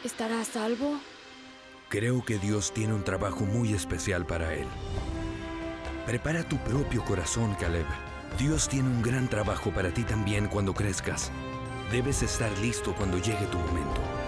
¿Estará a salvo? Creo que Dios tiene un trabajo muy especial para él. Prepara tu propio corazón, Caleb. Dios tiene un gran trabajo para ti también cuando crezcas. Debes estar listo cuando llegue tu momento.